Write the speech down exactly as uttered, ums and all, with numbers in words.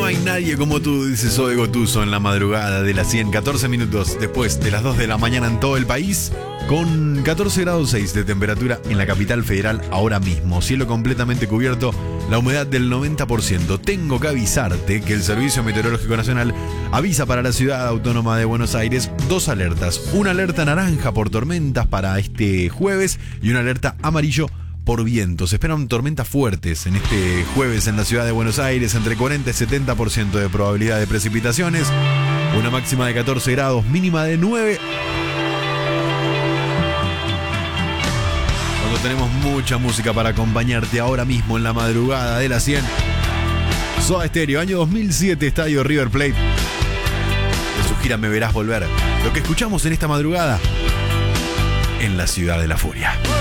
hay nadie como tú, dice Zoe Gotuso en la madrugada de las cien, catorce minutos después de las dos de la mañana en todo el país, con catorce grados seis de temperatura en la capital federal ahora mismo. Cielo completamente cubierto, la humedad del noventa por ciento. Tengo que avisarte que el Servicio Meteorológico Nacional avisa para la ciudad autónoma de Buenos Aires dos alertas. Una alerta naranja por tormentas para este jueves y una alerta amarillo por viento. Se esperan tormentas fuertes en este jueves en la ciudad de Buenos Aires, entre cuarenta y setenta por ciento de probabilidad de precipitaciones, una máxima de catorce grados, mínima de nueve. Cuando tenemos mucha música para acompañarte ahora mismo en la madrugada de las cien. Soda Stereo, año dos mil siete, Estadio River Plate. De su gira Me Verás Volver. Lo que escuchamos en esta madrugada en la Ciudad de la Furia.